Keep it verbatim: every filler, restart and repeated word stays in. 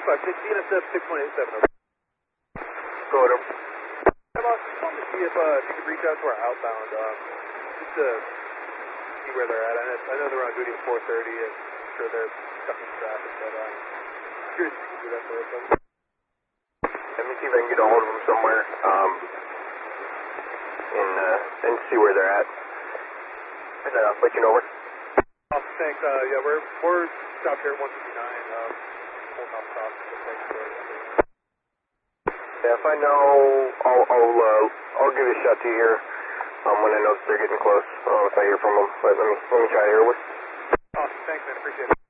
nine five six, D N S F six one eight seven. Go ahead. Hey, boss, just wanted to see if, uh, if you could reach out to our outbound, um, just to see where they're at. I know, I know they're on duty at four thirty, and I'm sure they're stuck in traffic, but um, curious if you can do that for us. Let me see if I can get a hold of them somewhere, um, and, uh, and see where they're at. And then I'll let you know where. Awesome, thanks. Uh, yeah, we're, we're stopped here at one fifty-nine, um, holding off stop, just thanks for it. Yeah, if I know, I'll, I'll, uh, I'll give you a shot to you here, um, when I know that they're getting close, uh, if I hear from them. But let me, let me try here with. Awesome, thanks, man. Appreciate it.